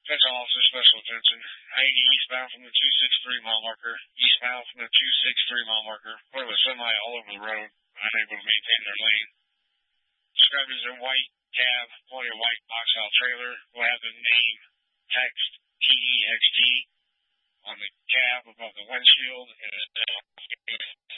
Attention officer, special attention. 80 eastbound from the 263 mile marker. Eastbound from the 263 mile marker. Where the semi all over the road, unable to maintain their lane. Described as a white cab, pulling a white box out trailer. Will have the name text TEXT on the cab above the windshield. And